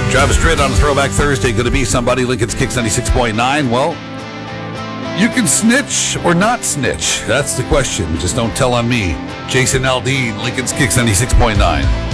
Travis Tritt on a Throwback Thursday. Going to be somebody. Lincoln's Kicks 96.9. Well, you can snitch or not snitch. That's the question. Just don't tell on me. Jason Aldean, Lincoln's Kicks 96.9.